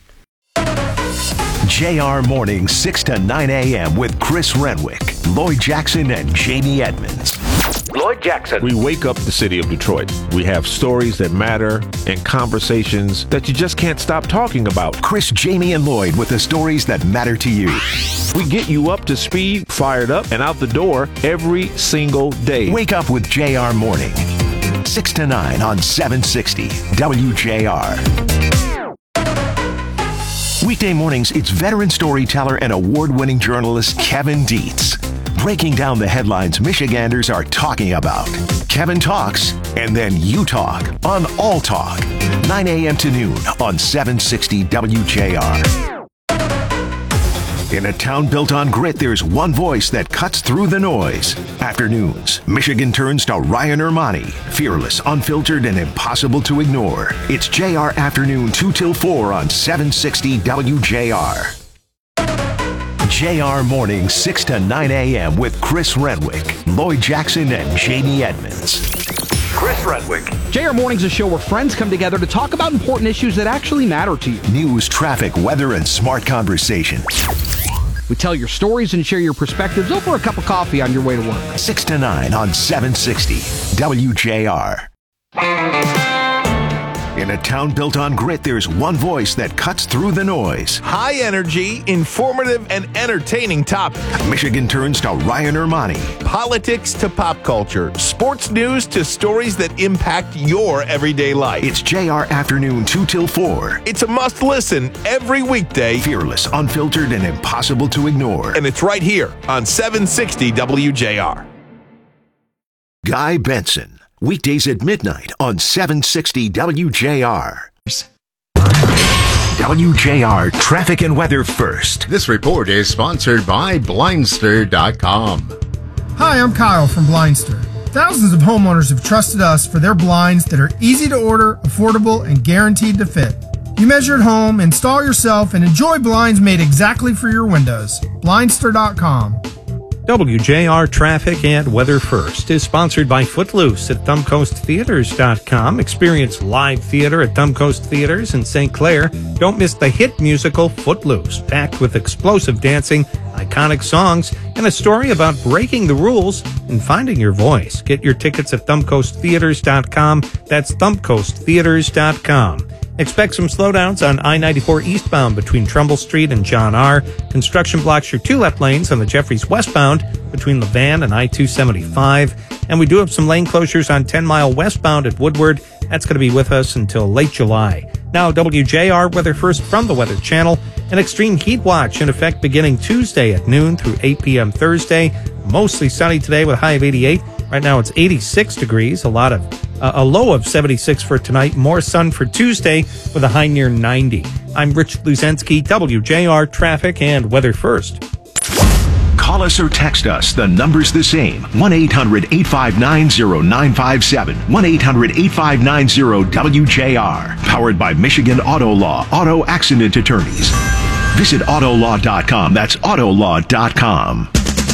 JR Morning, 6 to 9 a.m. with Chris Renwick, Lloyd Jackson, and Jamie Edmonds.
Lloyd Jackson. We wake up the city of Detroit. We have stories that matter and conversations that you just can't stop talking about.
Chris, Jamie, and Lloyd with the stories that matter to you.
We get you up to speed, fired up, and out the door every single day.
Wake up with JR Morning, 6 to 9 on 760 WJR. Weekday mornings, it's veteran storyteller and award-winning journalist Kevin Dietz, breaking down the headlines Michiganders are talking about. Kevin talks, and then you talk on All Talk, 9 a.m. to noon on 760 WJR. In a town built on grit, there's one voice that cuts through the noise. Afternoons, Michigan turns to Ryan Ermani. Fearless, unfiltered, and impossible to ignore. It's JR Afternoon 2 till 4 on 760 WJR. JR Morning, 6 to 9 a.m. with Chris Renwick, Lloyd Jackson, and Jamie Edmonds.
Chris Renwick.
JR Morning's a show where friends come together to talk about important issues that actually matter to you.
News, traffic, weather, and smart conversation.
We tell your stories and share your perspectives over a cup of coffee on your way to work.
6 to 9 on 760 WJR. In a town built on grit, there's one voice that cuts through the noise.
High energy, informative, and entertaining topic.
Michigan turns to Ryan Ermani.
Politics to pop culture. Sports news to stories that impact your everyday life.
It's JR Afternoon 2 till 4.
It's a must listen every weekday.
Fearless, unfiltered, and impossible to ignore.
And it's right here on 760 WJR.
Guy Benson. Weekdays at midnight on 760 WJR. WJR Traffic and Weather First.
This report is sponsored by Blindster.com.
Hi, I'm Kyle from Blindster. Thousands of homeowners have trusted us for their blinds that are easy to order, affordable, and guaranteed to fit. You measure at home, install yourself, and enjoy blinds made exactly for your windows. Blindster.com.
WJR Traffic and Weather First is sponsored by Footloose at ThumbCoastTheaters.com. Experience live theater at Thumb Coast Theaters in St. Clair. Don't miss the hit musical Footloose, packed with explosive dancing, iconic songs, and a story about breaking the rules and finding your voice. Get your tickets at ThumbCoastTheaters.com. That's ThumbCoastTheaters.com. Expect some slowdowns on I-94 eastbound between Trumbull Street and John R. Construction blocks your two left lanes on the Jeffries westbound between Levan and I-275. And we do have some lane closures on 10 Mile westbound at Woodward. That's going to be with us until late July. Now, WJR Weather First from the Weather Channel. An extreme heat watch in effect beginning Tuesday at noon through 8 p.m. Thursday. Mostly sunny today with a high of 88. Right now it's 86 degrees, a low of 76 for tonight. More sun for Tuesday with a high near 90. I'm Rich Luzensky, WJR Traffic and Weather First.
Call us or text us. The number's the same. 1-800-859-0957. 1-800-859-WJR. Powered by Michigan Auto Law, Auto Accident Attorneys. Visit Autolaw.com. That's Autolaw.com.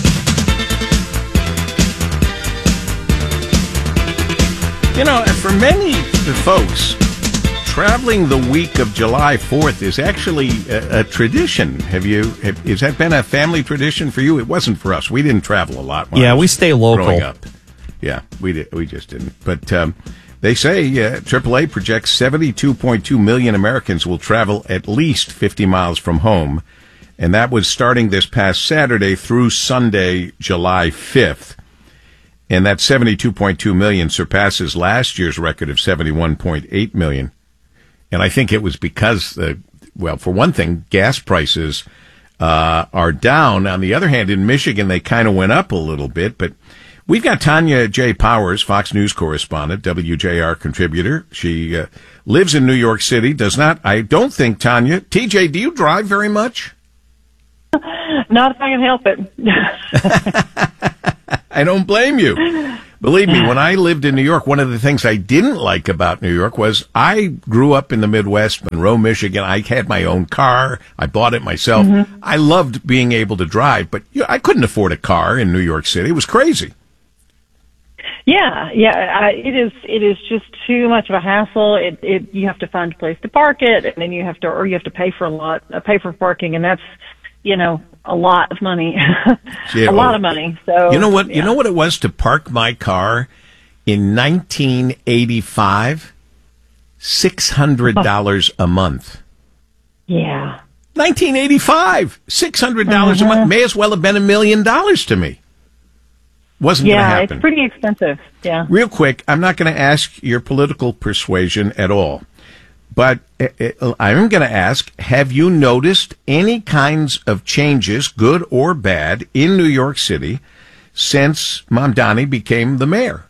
You know, for many folks, traveling the week of July 4th is actually a tradition. Has that been a family tradition for you? It wasn't for us. We didn't travel a lot.
Yeah, we stay local.
Growing up. Yeah, we just didn't. But they say AAA projects 72.2 million Americans will travel at least 50 miles from home. And that was starting this past Saturday through Sunday, July 5th. And that 72.2 million surpasses last year's record of 71.8 million. And I think it was because well, for one thing, gas prices are down. On the other hand, in Michigan, they kind of went up a little bit. But we've got Tanya J. Powers, Fox News correspondent, WJR contributor. She lives in New York City. I don't think, Tanya. TJ, do you drive very much?
Not if I can help it.
I don't blame you. Believe me, when I lived in New York, one of the things I didn't like about New York was I grew up in the Midwest, Monroe, Michigan. I had my own car. I bought it myself. Mm-hmm. I loved being able to drive, but I couldn't afford a car in New York City. It was crazy.
Yeah. It is just too much of a hassle. You have to find a place to park it, and then you have to pay for parking, and that's, a lot of money.
Yeah,
a lot of money. So
you know what? Yeah. You know what it was to park my car in 1985? $600 a month.
Yeah.
1985, $600 a month. May as well have been $1 million to me. Wasn't going to happen.
Yeah, it's pretty expensive. Yeah.
Real quick, I'm not going to ask your political persuasion at all. But I'm going to ask, have you noticed any kinds of changes, good or bad, in New York City since Mamdani became the mayor?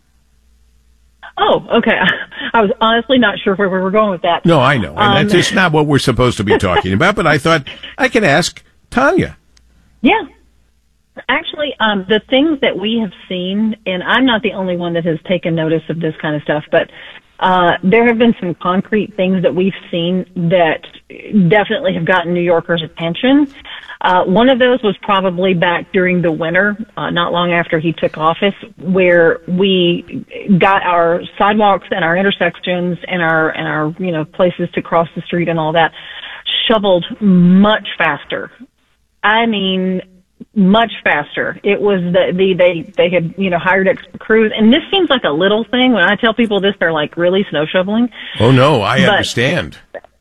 Oh, okay. I was honestly not sure where we were going with that.
No, I know. And that's just not what we're supposed to be talking about, but I thought I could ask Tanya.
Yeah. Actually, the things that we have seen, and I'm not the only one that has taken notice of this kind of stuff, but there have been some concrete things that we've seen that definitely have gotten New Yorkers' attention. One of those was probably back during the winter, not long after he took office, where we got our sidewalks and our intersections and our places to cross the street and all that shoveled much faster. I mean, much faster. It was they had hired extra crews, and this seems like a little thing. When I tell people this, they're like, "Really, snow shoveling?"
Oh no, I understand.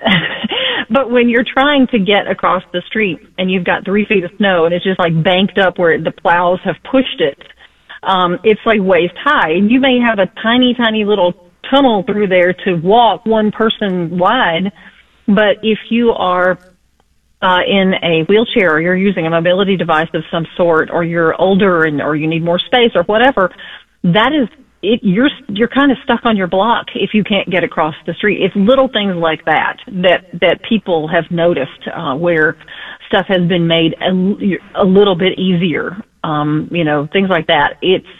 But when you're trying to get across the street and you've got 3 feet of snow and it's just like banked up where the plows have pushed it, it's like waist high, and you may have a tiny little tunnel through there to walk one person wide, but if you are in a wheelchair, or you're using a mobility device of some sort, or you're older or you need more space or whatever, that is it. You're kind of stuck on your block if you can't get across the street. It's little things like that people have noticed, where stuff has been made a little bit easier. Things like that.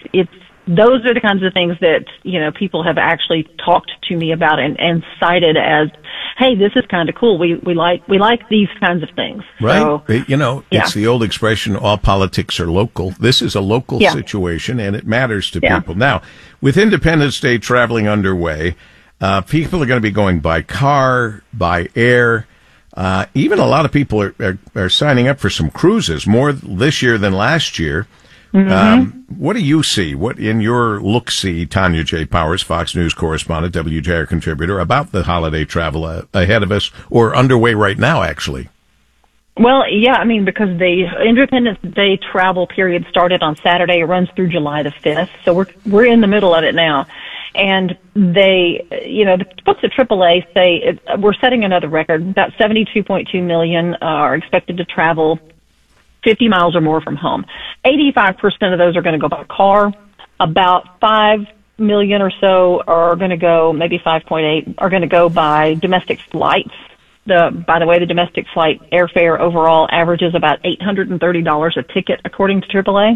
Those are the kinds of things that, people have actually talked to me about and cited as, hey, this is kind of cool. We like these kinds of things.
Right.
So,
it's the old expression, all politics are local. This is a local situation, and it matters to people. Now, with Independence Day traveling underway, people are going to be going by car, by air. Even a lot of people are signing up for some cruises, more this year than last year. Mm-hmm. What do you see? What in your look-see, Tanya J. Powers, Fox News correspondent, WJR contributor, about the holiday travel ahead of us, or underway right now, actually?
Well, yeah, because the Independence Day travel period started on Saturday. It runs through July the 5th, so we're in the middle of it now. And they, the folks at AAA say we're setting another record. About 72.2 million are expected to travel 50 miles or more from home. 85% of those are going to go by car. About 5 million or so are going to go, maybe 5.8, are going to go by domestic flights. By the way, the domestic flight airfare overall averages about $830 a ticket, according to AAA.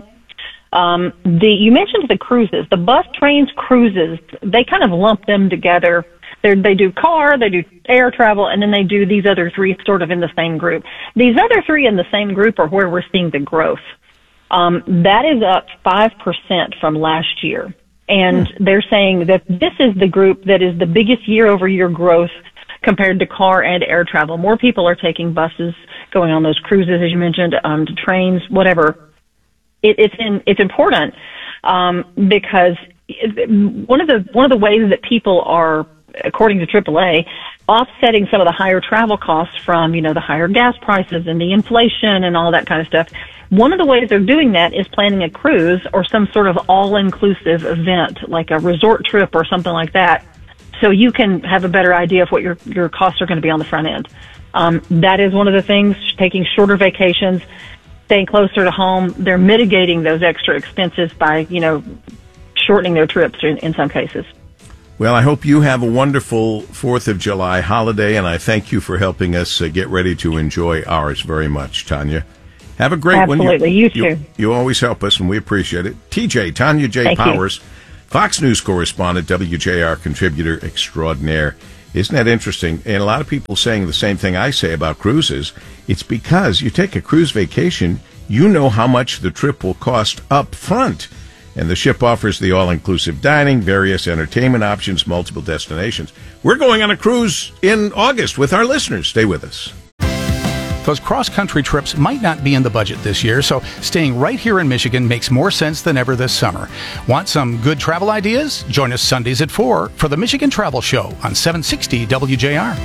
You mentioned the cruises. The bus, trains, cruises, they kind of lump them together. They do car, they do air travel, and then they do these other three sort of in the same group. These other three in the same group are where we're seeing the growth. That is up 5% from last year. And they're saying that this is the group that is the biggest year-over-year growth compared to car and air travel. More people are taking buses, going on those cruises, as you mentioned, to trains, whatever. It's important because one of the ways that people are, according to AAA, offsetting some of the higher travel costs from, the higher gas prices and the inflation and all that kind of stuff. One of the ways they're doing that is planning a cruise or some sort of all-inclusive event, like a resort trip or something like that, so you can have a better idea of what your costs are going to be on the front end. That is one of the things, taking shorter vacations, staying closer to home. They're mitigating those extra expenses by, shortening their trips in some cases.
Well, I hope you have a wonderful 4th of July holiday, and I thank you for helping us get ready to enjoy ours very much, Tanya. Have a great one.
Absolutely. You too.
You always help us, and we appreciate it. TJ, Tanya J.
Thank
Powers, Fox News correspondent, WJR contributor extraordinaire. Isn't that interesting? And a lot of people saying the same thing I say about cruises. It's because you take a cruise vacation, you know how much the trip will cost up front. And the ship offers the all-inclusive dining, various entertainment options, multiple destinations. We're going on a cruise in August with our listeners. Stay with us.
Those cross-country trips might not be in the budget this year, so staying right here in Michigan makes more sense than ever this summer. Want some good travel ideas? Join us Sundays at 4 for the Michigan Travel Show on 760 WJR.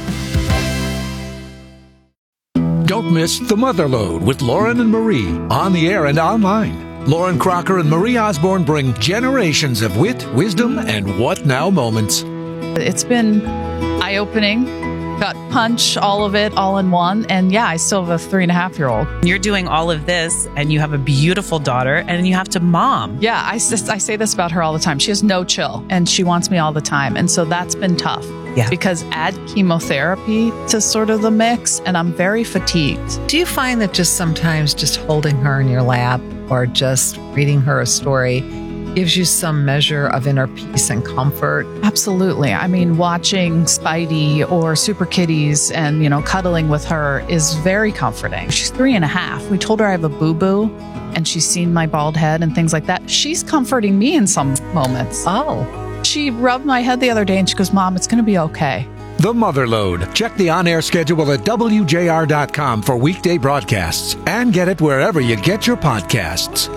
Don't miss The Motherlode with Lauren and Marie on the air and online. Lauren Crocker and Marie Osborne bring generations of wit, wisdom, and what now moments.
It's been eye-opening. Gut punch, all of it, all in one. And yeah, I still have a 3.5-year-old.
You're doing all of this, and you have a beautiful daughter, and you have to mom.
Yeah, I say this about her all the time. She has no chill, and she wants me all the time. And so that's been tough.
Yeah.
Because add chemotherapy to sort of the mix, and I'm very fatigued.
Do you find that just sometimes just holding her in your lap or just reading her a story gives you some measure of inner peace and comfort?
Absolutely. I mean, watching Spidey or Super Kitties and, cuddling with her is very comforting. She's 3.5. We told her I have a boo-boo, and she's seen my bald head and things like that. She's comforting me in some moments.
Oh.
She rubbed my head the other day, and she goes, Mom, it's going to be okay.
The Motherlode. Check the on-air schedule at WJR.com for weekday broadcasts and get it wherever you get your podcasts.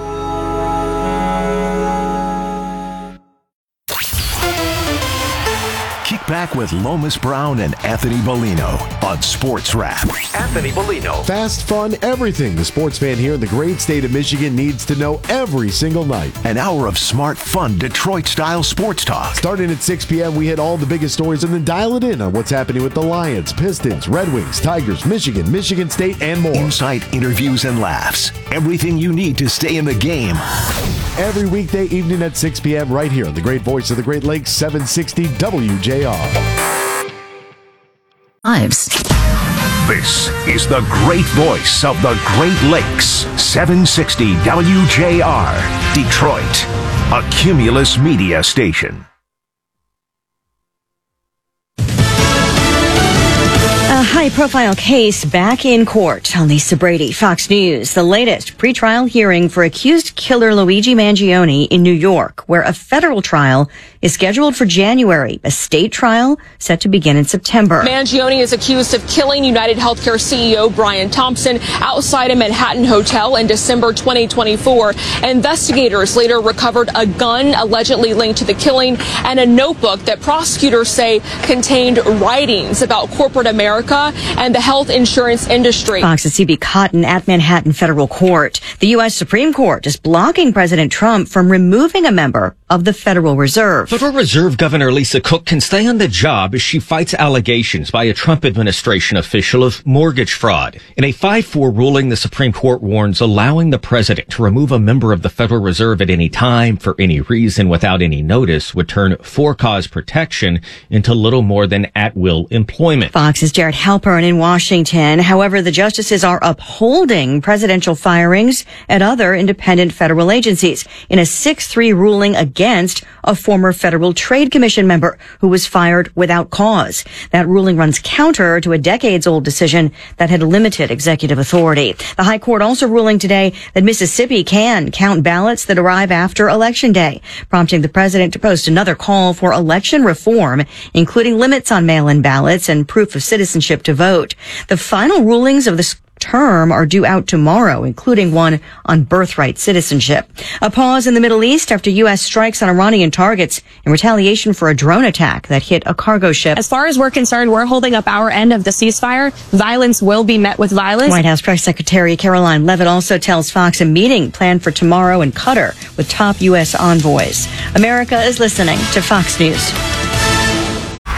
Kick back with Lomas Brown and Anthony Bellino on Sports Wrap. Anthony Bellino.
Fast, fun, everything the sports fan here in the great state of Michigan needs to know every single night.
An hour of smart, fun, Detroit-style sports talk.
Starting at 6 p.m., we hit all the biggest stories and then dial it in on what's happening with the Lions, Pistons, Red Wings, Tigers, Michigan State, and more.
Insight, interviews, and laughs. Everything you need to stay in the game.
Every weekday evening at 6 p.m. right here on the great voice of the Great Lakes, 760 WJR.
Lives. This is the great voice of the Great Lakes, 760 WJR, Detroit, a Cumulus media station.
A high-profile case back in court on Lisa Brady, Fox News. The latest pretrial hearing for accused killer Luigi Mangione in New York, where a federal trial is scheduled for January. A state trial set to begin in September.
Mangione is accused of killing United Healthcare CEO Brian Thompson outside a Manhattan hotel in December 2024. Investigators later recovered a gun allegedly linked to the killing and a notebook that prosecutors say contained writings about corporate America and the health insurance industry.
Fox's CB Cotton at Manhattan Federal Court. The U.S. Supreme Court is blocking President Trump from removing a member of the Federal Reserve.
Federal Reserve Governor Lisa Cook can stay on the job as she fights allegations by a Trump administration official of mortgage fraud. In a 5-4 ruling, the Supreme Court warns allowing the president to remove a member of the Federal Reserve at any time for any reason without any notice would turn for-cause protection into little more than at-will employment.
Fox's Jared Halpern in Washington. However, the justices are upholding presidential firings at other independent federal agencies in a 6-3 ruling against a former Federal Trade Commission member who was fired without cause. That ruling runs counter to a decades-old decision that had limited executive authority. The High Court also ruling today that Mississippi can count ballots that arrive after Election Day, prompting the president to post another call for election reform, including limits on mail-in ballots and proof of citizenship to vote. The final rulings of this term are due out tomorrow, including one on birthright citizenship. A pause in the Middle East after U.S. strikes on Iranian targets in retaliation for a drone attack that hit a cargo ship.
As far as we're concerned, we're holding up our end of the ceasefire. Violence will be met with violence.
White House Press Secretary Caroline Leavitt also tells Fox a meeting planned for tomorrow in Qatar with top U.S. envoys. America is listening to Fox News.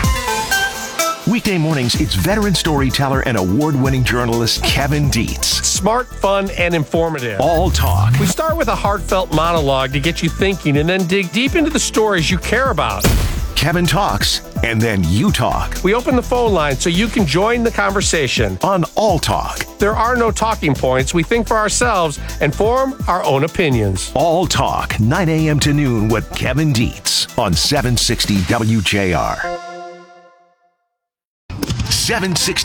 Weekday mornings, it's veteran storyteller and award-winning journalist Kevin Dietz.
Smart, fun, and informative.
All talk.
We start with a heartfelt monologue to get you thinking and then dig deep into the stories you care about.
Kevin talks, and then you talk.
We open the phone line so you can join the conversation.
On All Talk.
There are no talking points. We think for ourselves and form our own opinions.
All Talk, 9 a.m. to noon with Kevin Dietz on 760 WJR. 760